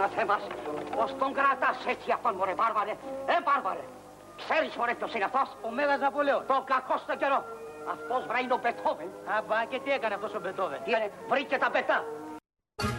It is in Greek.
να θέμας. Πώς τον κρατάς έτσι αυτόν, μωρέ βάρβαρε. Βάρβαρε. Ξέρεις, μωρέ, ποιος είναι αυτός? Ο Μέγας Ναπολέον. Το κακό στο καιρό. Αυτός βράει είναι ο Μπετόβεν. Αμπά, και τι έκανε αυτός ο Μπετόβεν? Τι έκανε, βρήκε τα πετά.